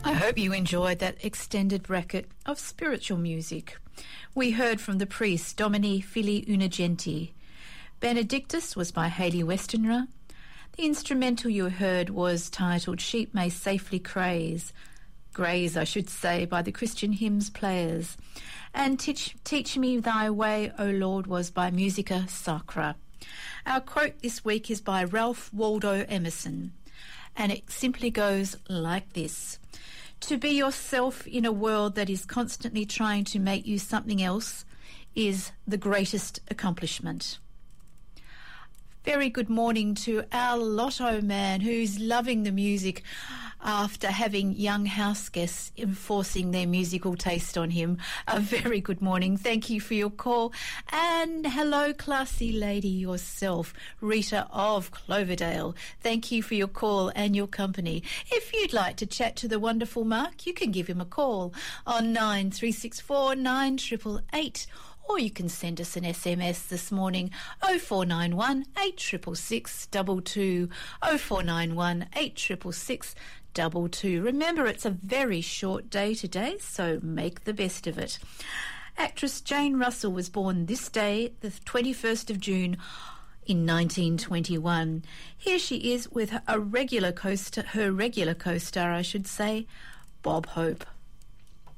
I hope you enjoyed that extended bracket of spiritual music. We heard from the priest Domini Fili Unigenti. Benedictus was by Hayley Westenra. The instrumental you heard was titled Sheep May Safely Graze, I should say, by the Christian Hymns Players. And Teach Me Thy Way, O Lord, was by Musica Sacra. Our quote this week is by Ralph Waldo Emerson, and it simply goes like this: to be yourself in a world that is constantly trying to make you something else is the greatest accomplishment. Very good morning to our Lotto man who's loving the music after having young house guests enforcing their musical taste on him. A very good morning. Thank you for your call. And hello, classy lady yourself, Rita of Cloverdale. Thank you for your call and your company. If you'd like to chat to the wonderful Mark, you can give him a call on 9364 9888. Or you can send us an SMS this morning, 0491 866 22, 0491 866 22. Remember, it's a very short day today, so make the best of it. Actress Jane Russell was born this day, the 21st of June, in 1921. Here she is with her regular co-star, Bob Hope.